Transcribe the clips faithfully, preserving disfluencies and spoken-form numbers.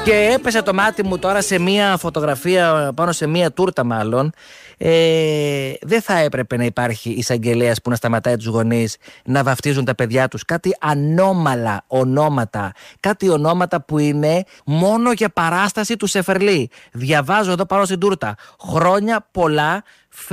Και έπεσε το μάτι μου τώρα σε μία φωτογραφία, πάνω σε μία τούρτα μάλλον. Ε, δεν θα έπρεπε να υπάρχει εισαγγελέας που να σταματάει τους γονείς να βαφτίζουν τα παιδιά τους κάτι ανώμαλα ονόματα. Κάτι ονόματα που είναι μόνο για παράσταση του Σεφερλί. Διαβάζω εδώ πάνω στην τούρτα. Χρόνια πολλά,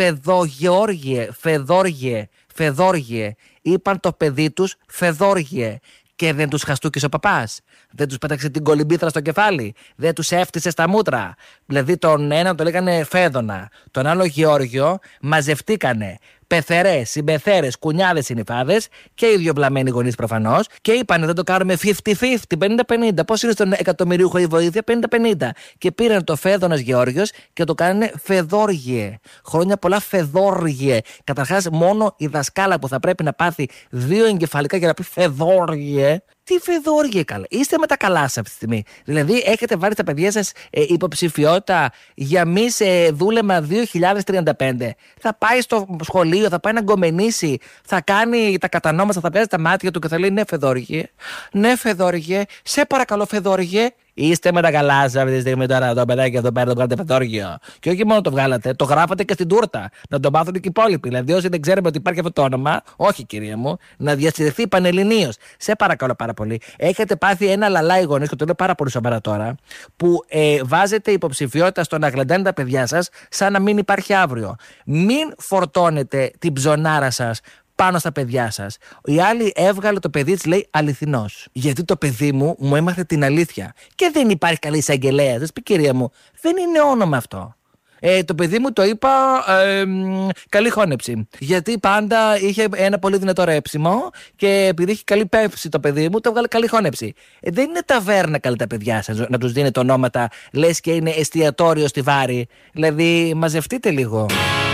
Φεδογεώργιε, Φεδόργιε, Φεδόργιε. Είπαν το παιδί τους Φεδόργιε. Και δεν τους χαστούκησε ο παπάς. Δεν τους πέταξε την κολυμπήθρα στο κεφάλι. Δεν τους έφτιασε στα μούτρα. Δηλαδή τον έναν το λέγανε Φέδωνα. Τον άλλο Γεώργιο. Μαζευτήκανε πεθερές, συμπεθέρες, κουνιάδες, συνυφάδες και οι δύο βλαμμένοι γονείς προφανώς. Και είπανε δεν το κάνουμε πενήντα πενήντα, πενήντα πενήντα. Πώς είναι στον εκατομμυρίουχο η βοήθεια, πενήντα πενήντα. Και πήραν το Φέδωνας Γεώργιος και το κάνανε Φεδόργιε. Χρόνια πολλά, Φεδόργιε. Καταρχάς, μόνο η δασκάλα που θα πρέπει να πάθει δύο εγκεφαλικά για να πει Φεδόργιε. Τι Φεδόργιε, καλά. Είστε με τα καλά σας αυτή τη στιγμή. Δηλαδή, έχετε βάλει στα παιδιά σας ε, υποψηφιότητα για μη σε δούλεμα δύο χιλιάδες τριάντα πέντε. Θα πάει στο σχολείο, θα πάει να γκομενήσει, θα κάνει τα κατανόματα, θα πιάσει τα μάτια του και θα λέει ναι, Φεδόργιε. Ναι, Φεδόργιε. Σε παρακαλώ, Φεδόργιε. Είστε με τα καλά σας αυτή τη στιγμή τώρα το παιδάκι εδώ πέρα το βγάλετε Φεδόργιο. Και όχι μόνο το βγάλατε, το γράφατε και στην τούρτα. Να το μάθουν και οι υπόλοιποι. Δηλαδή, όσοι δεν ξέρουμε ότι υπάρχει αυτό το όνομα, όχι κυρία μου, να διασυνδεθεί πανελληνίως. Σε παρακαλώ πάρα πολύ. Έχετε πάθει ένα λαλάι γονείς, και το λέω πάρα πολύ σοβαρά τώρα, που ε, βάζετε υποψηφιότητα στο να γλεντάνε τα παιδιά σας σαν να μην υπάρχει αύριο. Μην φορτώνετε την ψωνάρα σας πάνω στα παιδιά σας. Η άλλη έβγαλε το παιδί της, λέει αληθινός. Γιατί το παιδί μου μου έμαθε την αλήθεια. Και δεν υπάρχει καλή εισαγγελέα. Δεν πει κυρία μου, δεν είναι όνομα αυτό. Ε, το παιδί μου το είπα ε, καλή χώνεψη. Γιατί πάντα είχε ένα πολύ δυνατό ρέψιμο και επειδή έχει καλή πέψη το παιδί μου, το έβγαλε καλή χώνεψη. Ε, δεν είναι ταβέρνα καλή τα παιδιά σας να τους δίνετε ονόματα, λες και είναι εστιατόριο στη Βάρη. Δηλαδή, μαζευτείτε λίγο.